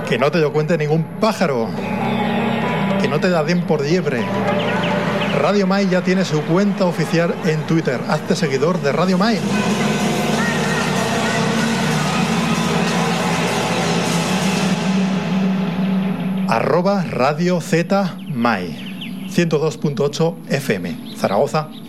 Que no te lo cuente ningún pájaro. Que no te da den por liebre. Radio Mai ya tiene su cuenta oficial en Twitter. Hazte seguidor de Radio Mai. @Radio Z Mai 102.8 FM Zaragoza.